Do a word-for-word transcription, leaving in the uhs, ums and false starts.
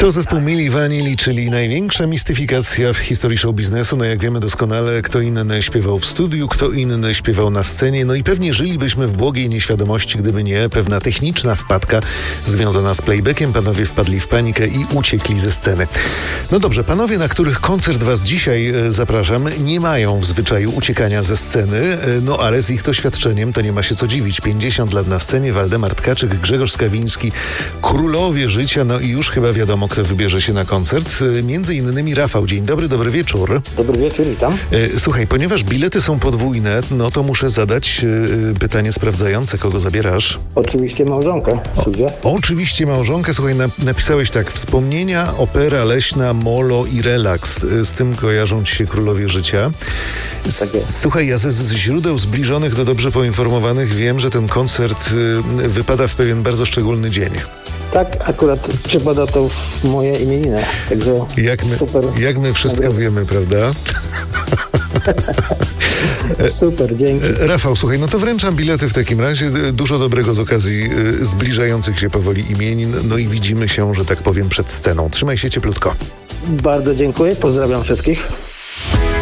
To zespół Milli Vanilli, czyli największa mistyfikacja w historii show biznesu. No jak wiemy doskonale, kto inny śpiewał w studiu, kto inny śpiewał na scenie. No i pewnie żylibyśmy w błogiej nieświadomości, gdyby nie pewna techniczna wpadka związana z playbackiem. Panowie wpadli w panikę i uciekli ze sceny. No dobrze, panowie, na których koncert was dzisiaj e, zapraszam, nie mają w zwyczaju uciekania ze sceny, e, no ale z ich doświadczeniem to nie ma się co dziwić. pięćdziesiąt lat na scenie, Waldemar Tkaczyk, Grzegorz Skawiński, królowie życia, no i już chyba wiadomo, kto wybierze się na koncert. Między innymi Rafał. Dzień dobry, dobry wieczór. Dobry wieczór, witam. Słuchaj, ponieważ bilety są podwójne, no to muszę zadać pytanie sprawdzające, kogo zabierasz? Oczywiście małżonkę, Sylwię. Oczywiście małżonkę. Słuchaj, napisałeś tak: wspomnienia, opera leśna, molo i relaks. Z tym kojarzą ci się królowie życia. Tak jest. Słuchaj, ja ze, ze źródeł zbliżonych do dobrze poinformowanych wiem, że ten koncert wypada w pewien bardzo szczególny dzień. Tak, akurat przypada to w moje imieniny, także jak my, super. Jak my wszystko Nagroda. wiemy, prawda? Super, dzięki. Rafał, słuchaj, no to wręczam bilety w takim razie. Dużo dobrego z okazji zbliżających się powoli imienin. No i widzimy się, że tak powiem, przed sceną. Trzymaj się cieplutko. Bardzo dziękuję, pozdrawiam wszystkich.